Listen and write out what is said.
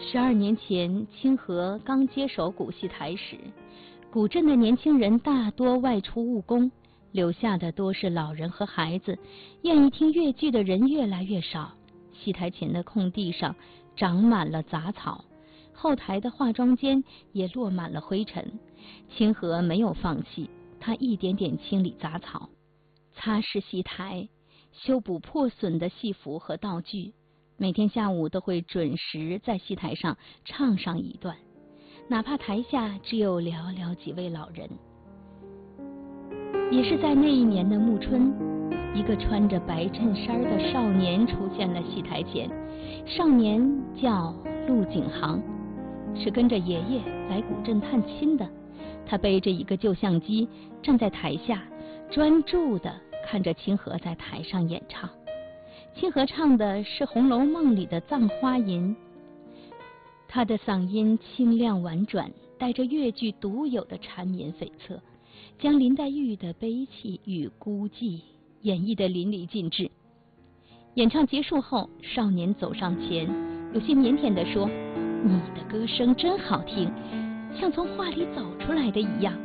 12年前，清河刚接手古戏台时，古镇的年轻人大多外出务工，留下的多是老人和孩子，愿意听越剧的人越来越少。戏台前的空地上长满了杂草，后台的化妆间也落满了灰尘。清河没有放弃，他一点点清理杂草，擦拭戏台，修补破损的戏服和道具。每天下午都会准时在戏台上唱上一段，哪怕台下只有寥寥几位老人。也是在那一年的暮春，一个穿着白衬衫的少年出现了戏台前。少年叫陆景航，是跟着爷爷来古镇探亲的。他背着一个旧相机，站在台下，专注地看着清河在台上演唱。清河唱的是《红楼梦》里的葬花吟，他的嗓音清亮婉转，带着越剧独有的缠绵悱恻，将林黛玉的悲戚与孤寂演绎得淋漓尽致。演唱结束后，少年走上前，有些腼腆地说：“你的歌声真好听，像从画里走出来的一样。”